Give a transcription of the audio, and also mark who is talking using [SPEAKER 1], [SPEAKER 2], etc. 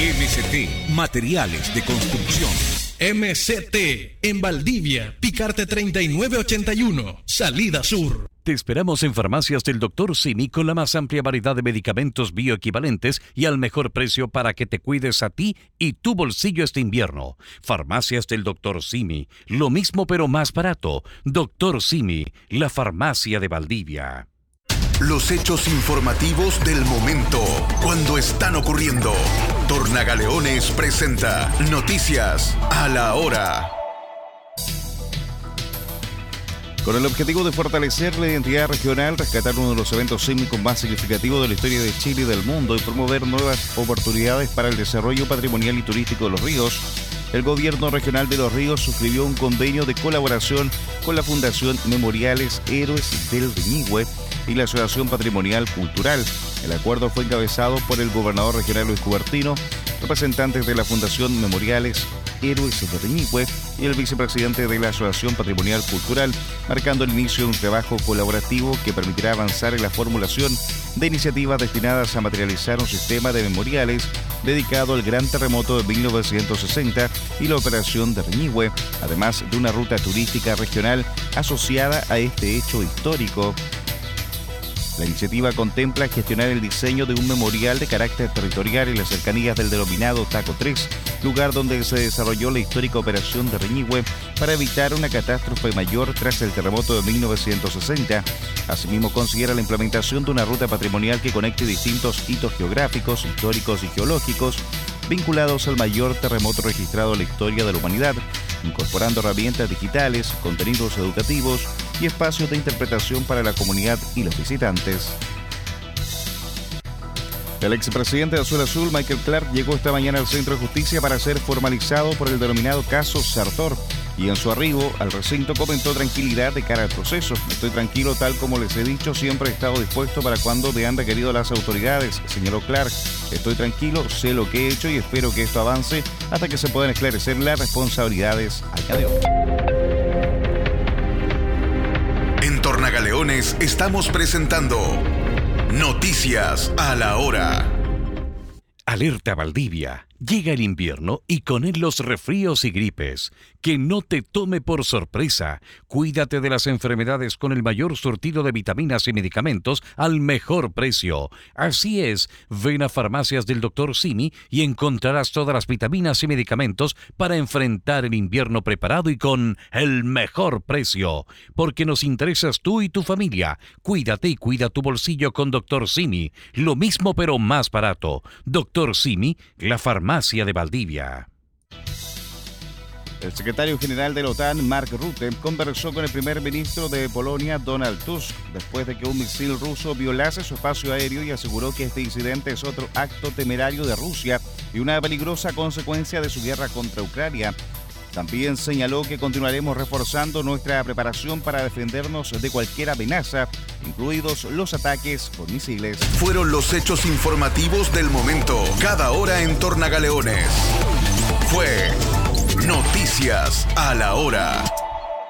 [SPEAKER 1] MCT Materiales de Construcción.
[SPEAKER 2] MCT en Valdivia, Picarte 3981, Salida Sur.
[SPEAKER 3] Te esperamos en Farmacias del Dr. Simi con la más amplia variedad de medicamentos bioequivalentes y al mejor precio para que te cuides a ti y tu bolsillo este invierno. Farmacias del Dr. Simi, lo mismo pero más barato. Dr. Simi, la farmacia de Valdivia.
[SPEAKER 4] Los hechos informativos del momento, cuando están ocurriendo. Tornagaleones presenta Noticias a la Hora.
[SPEAKER 5] Con el objetivo de fortalecer la identidad regional, rescatar uno de los eventos sísmicos más significativos de la historia de Chile y del mundo y promover nuevas oportunidades para el desarrollo patrimonial y turístico de los ríos, el Gobierno Regional de Los Ríos suscribió un convenio de colaboración con la Fundación Memoriales Héroes del Reñihue y la Asociación Patrimonial Cultural. El acuerdo fue encabezado por el gobernador regional Luis Cubertino, representantes de la Fundación Memoriales Héroes de Reñihue y el vicepresidente de la Asociación Patrimonial Cultural, marcando el inicio de un trabajo colaborativo que permitirá avanzar en la formulación de iniciativas destinadas a materializar un sistema de memoriales dedicado al gran terremoto de 1960 y la operación de Reñihue, además de una ruta turística regional asociada a este hecho histórico. La iniciativa contempla gestionar el diseño de un memorial de carácter territorial en las cercanías del denominado Taco 3, lugar donde se desarrolló la histórica operación de Reñihue para evitar una catástrofe mayor tras el terremoto de 1960. Asimismo, considera la implementación de una ruta patrimonial que conecte distintos hitos geográficos, históricos y geológicos vinculados al mayor terremoto registrado en la historia de la humanidad, incorporando herramientas digitales, contenidos educativos y espacios de interpretación para la comunidad y los visitantes. El expresidente de Azul Azul, Michael Clark, llegó esta mañana al Centro de Justicia para ser formalizado por el denominado caso Sartor, y en su arribo al recinto comentó tranquilidad de cara al proceso. Estoy tranquilo, tal como les he dicho, siempre he estado dispuesto para cuando me han requerido las autoridades, señaló Clark. Estoy tranquilo, sé lo que he hecho y espero que esto avance hasta que se puedan esclarecer las responsabilidades, añadió.
[SPEAKER 4] En Tornagaleones estamos presentando Noticias a la Hora.
[SPEAKER 3] Alerta Valdivia. Llega el invierno y con él los resfríos y gripes. Que no te tome por sorpresa. Cuídate de las enfermedades con el mayor surtido de vitaminas y medicamentos al mejor precio. Así es, ven a Farmacias del Dr. Simi y encontrarás todas las vitaminas y medicamentos para enfrentar el invierno preparado y con el mejor precio. Porque nos interesas tú y tu familia. Cuídate y cuida tu bolsillo con Dr. Simi. Lo mismo pero más barato. Dr. Simi, la farmacia de Valdivia.
[SPEAKER 5] El secretario general de la OTAN, Mark Rutte, conversó con el primer ministro de Polonia, Donald Tusk, después de que un misil ruso violase su espacio aéreo y aseguró que este incidente es otro acto temerario de Rusia y una peligrosa consecuencia de su guerra contra Ucrania. También señaló que continuaremos reforzando nuestra preparación para defendernos de cualquier amenaza, incluidos los ataques con misiles.
[SPEAKER 4] Fueron los hechos informativos del momento, cada hora en Tornagaleones. Fue Noticias a la Hora.